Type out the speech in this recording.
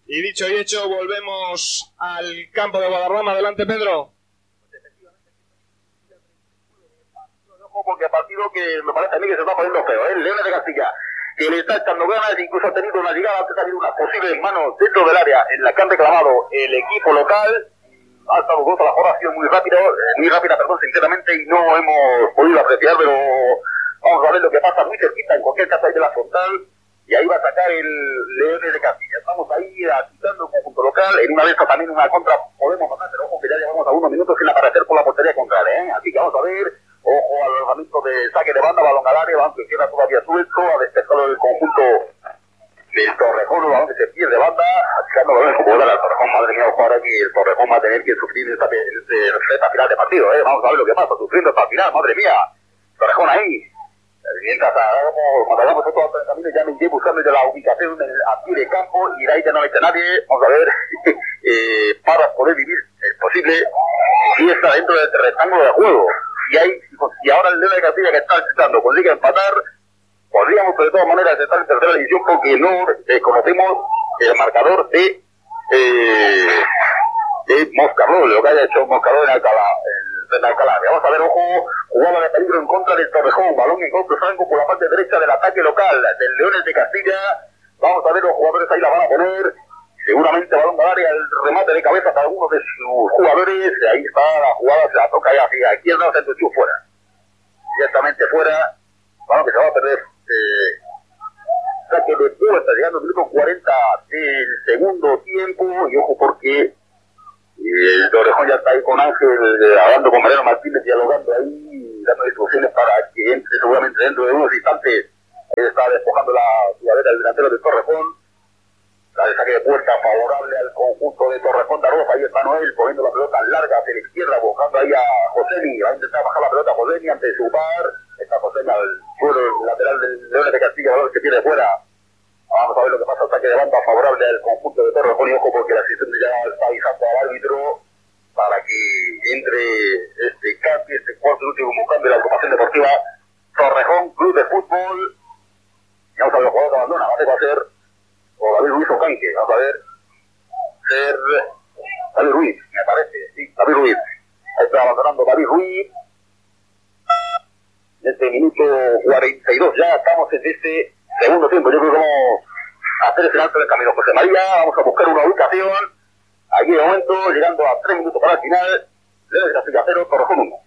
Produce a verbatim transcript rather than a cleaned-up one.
Y dicho y hecho, volvemos al campo de Guadarrama. Adelante, Pedro. Porque partido que me parece a mí que se está poniendo feo, ¿eh? Leones de Castilla, que le está echando ganas, incluso ha tenido una llegada, antes ha habido unas posibles manos dentro del área en la que han reclamado el equipo local. Ha estado con la jugada, ha sido muy rápido, muy rápida, perdón, sinceramente, y no hemos podido apreciar, pero vamos a ver lo que pasa muy cerquita, en cualquier caso ahí de la frontal, y ahí va a sacar el Leones de Castilla. Estamos ahí agitando el conjunto local, en una de estas también una contra podemos matar, pero ojo que ya llevamos algunos minutos sin aparecer por la portería contraria, ¿eh? Así que vamos a ver, ojo al lanzamiento de saque de banda, balón al área, balón que queda todavía suelto, a despejado el conjunto del Torrejón, un balón que se pierde banda, tirando balones como era el Torrejón. Madre mía, ojo ahora que el Torrejón va a tener que sufrir esta, esta, esta final de partido, ¿eh? Vamos a ver lo que pasa, sufriendo esta final, madre mía, Torrejón ahí. Mientras hagamos, cuando hagamos estos camino ya me iré buscando ya la ubicación en el, a pie de campo, y de ahí ya no mete nadie. Vamos a ver, eh, para poder vivir, es posible, si está dentro del rectángulo de juego. Y hay, y ahora el León de Castilla que está intentando consigue empatar, podríamos de todas maneras estar en tercera división porque no eh, conocemos el marcador de eh, de Moscardo, lo que haya hecho Moscardo en Alcalá, en, en Alcalá. Vamos a ver, ojo, jugada de peligro en contra del Torrejón, balón en contra franco por la parte derecha del ataque local del Leones de Castilla. Vamos a ver, los jugadores ahí la van a poner, seguramente balón al área, el remate de cabeza para algunos de sus jugadores. Ahí está la jugada, se la toca ahí hacia la izquierda, se entuchó fuera, directamente fuera, balón que se va a perder. Eh, saque de puerta, llegando al minuto cuarenta del segundo tiempo, y ojo porque el Torrejón ya está ahí con Ángel, eh, hablando con Mariano Martínez, dialogando ahí, dando instrucciones para que entre seguramente dentro de unos instantes. Él está despojando la jugadera del delantero de Torrejón. La de saque de puerta favorable al conjunto de Torrejón de Arroz. Ahí está Noel poniendo la pelota larga hacia la izquierda, buscando ahí a Joseni. Va a intentar bajar la pelota a Joseni ante su par. Está Joseni al suelo, el lateral del Leones de Castilla, balón que tiene fuera. Vamos a ver lo que pasa, el saque de banda favorable al conjunto de Torrejón, y ojo porque la asistente ya está avisando al árbitro para que entre este cambio, este cuarto y último cambio de la agrupación deportiva Torrejón Club de Fútbol. Y vamos a ver, el jugador que abandona, ¿vale? Va a ser o David Ruiz o Canque, vamos a ver, ser David Ruiz, me parece, sí, David Ruiz. Ahí está abandonando David Ruiz. En este minuto cuarenta y dos ya estamos en este segundo tiempo. Yo creo que vamos a hacer ese alto del camino José María, vamos a buscar una ubicación. Aquí de momento, llegando a tres minutos para el final, Leones de Castilla cero, Torrejón uno.